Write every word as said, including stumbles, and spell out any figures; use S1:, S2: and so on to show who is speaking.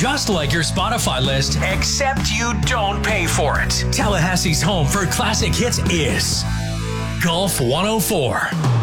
S1: just like your Spotify list, except you don't pay for it. Tallahassee's home for classic hits is Gulf one oh four.